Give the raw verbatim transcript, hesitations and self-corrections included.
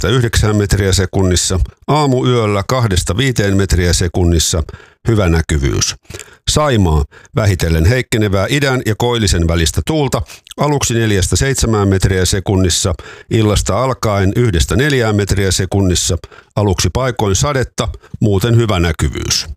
neljästä yhdeksään metriä sekunnissa, aamuyöllä kahdesta viiteen metriä sekunnissa, hyvä näkyvyys. Saimaa, vähitellen heikkenevää idän ja koillisen välistä tuulta, aluksi neljästä seitsemään metriä sekunnissa, illasta alkaen yhdestä neljään metriä sekunnissa, aluksi paikoin sadetta, muuten hyvä näkyvyys.